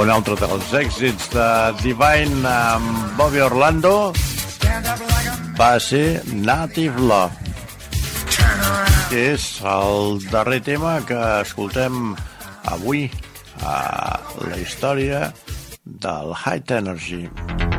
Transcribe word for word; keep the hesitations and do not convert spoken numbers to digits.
Un altre dels èxits de Divine amb Bobby Orlando va ser Native Love, que és el darrer tema que escoltem avui a la història del High Energy.